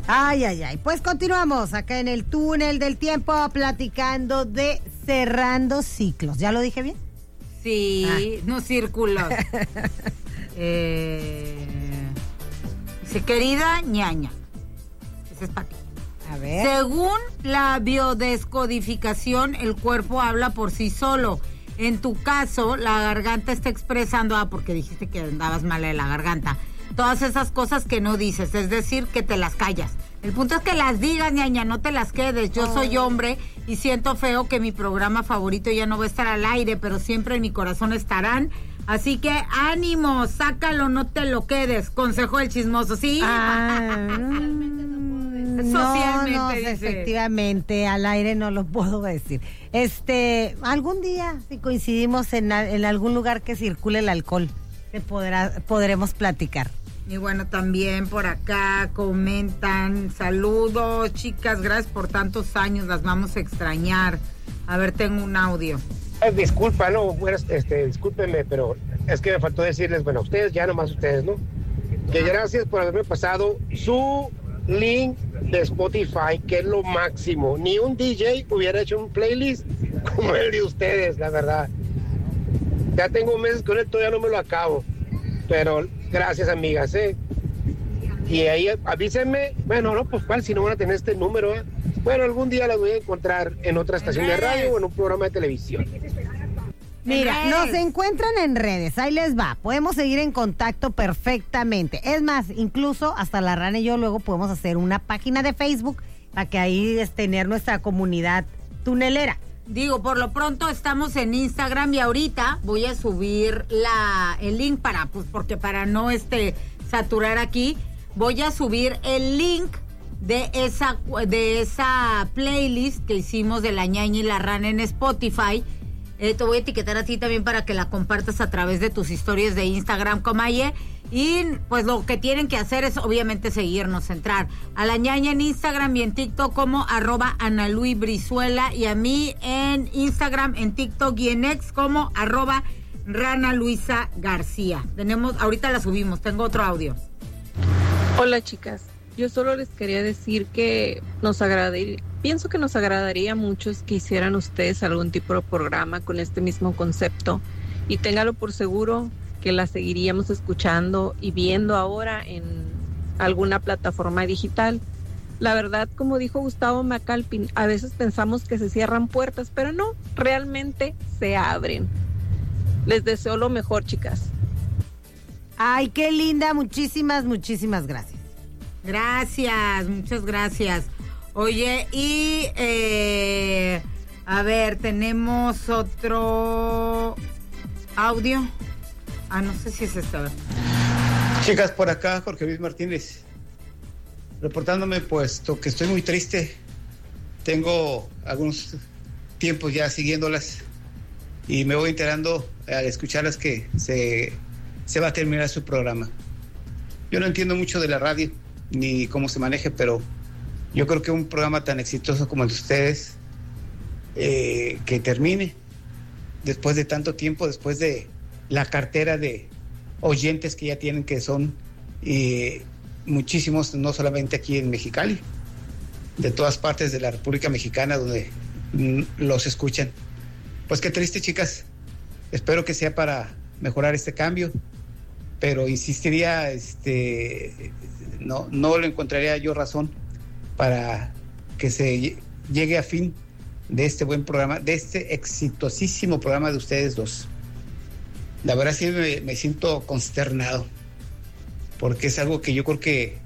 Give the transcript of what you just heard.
Ay, ay, ay. Pues continuamos acá en el túnel del tiempo platicando de cerrando ciclos. ¿Ya lo dije bien? Sí, no círculos. Dice, querida ñaña. Ese es para ti. A ver. Según la biodescodificación, el cuerpo habla por sí solo. En tu caso, la garganta está expresando, porque dijiste que andabas mal de la garganta, todas esas cosas que no dices, es decir, que te las callas. El punto es que las digas, ñaña, no te las quedes. Yo soy hombre y siento feo que mi programa favorito ya no va a estar al aire, pero siempre en mi corazón estarán. Así que ánimo, sácalo, no te lo quedes. Consejo del chismoso, ¿sí? Socialmente, no, dice. efectivamente, al aire no lo puedo decir. Algún día, si coincidimos en algún lugar que circule el alcohol, podremos platicar. Y bueno, también por acá comentan, saludos, chicas, gracias por tantos años, las vamos a extrañar. A ver, tengo un audio. Disculpa, no, discúlpenme, pero es que me faltó decirles, bueno, ustedes, ya nomás ustedes, ¿no? Que gracias por haberme pasado su link de Spotify, que es lo máximo. Ni un DJ hubiera hecho un playlist como el de ustedes, la verdad. Ya tengo meses con él, todavía no me lo acabo. Pero gracias, amigas, Y ahí avísenme, bueno, no, pues cuál, si no van a tener este número, Bueno, algún día las voy a encontrar en otra estación de radio o en un programa de televisión. Mira, nos encuentran en redes, ahí les va, podemos seguir en contacto perfectamente. Es más, incluso hasta la Rana y yo luego podemos hacer una página de Facebook para que ahí tener nuestra comunidad tunelera. Digo, por lo pronto estamos en Instagram y ahorita voy a subir el link porque para no saturar aquí, voy a subir el link de esa playlist que hicimos de la ñaña y la rana en Spotify. Te voy a etiquetar a ti también para que la compartas a través de tus historias de Instagram, Comaye. Y pues lo que tienen que hacer es obviamente seguirnos, entrar a la ñaña en Instagram y en TikTok como @AnaLuiBrizuela, y a mí en Instagram, en TikTok y en X como @RanaLuisaGarcía. Ahorita la subimos, tengo otro audio. Hola, chicas, yo solo les quería decir que pienso que nos agradaría mucho que hicieran ustedes algún tipo de programa con este mismo concepto, y téngalo por seguro que la seguiríamos escuchando y viendo ahora en alguna plataforma digital. La verdad, como dijo Gustavo Macalpin, a veces pensamos que se cierran puertas, pero no, realmente se abren. Les deseo lo mejor, chicas. Ay, qué linda, muchísimas gracias. Gracias, muchas gracias. Oye, y a ver, tenemos otro audio. No sé si es esta. Chicas, por acá Jorge Luis Martínez, reportándome puesto que estoy muy triste. Tengo algunos tiempos ya siguiéndolas y me voy enterando al escucharlas que se va a terminar su programa. Yo no entiendo mucho de la radio ni cómo se maneje, pero yo creo que un programa tan exitoso como el de ustedes, que termine después de tanto tiempo, después de la cartera de oyentes que ya tienen, que son muchísimos, no solamente aquí en Mexicali, de todas partes de la República Mexicana donde los escuchan. Pues qué triste, chicas. Espero que sea para mejorar este cambio, pero insistiría, no lo encontraría yo razón para que se llegue a fin de este buen programa, de este exitosísimo programa de ustedes dos. La verdad sí me siento consternado, porque es algo que yo creo que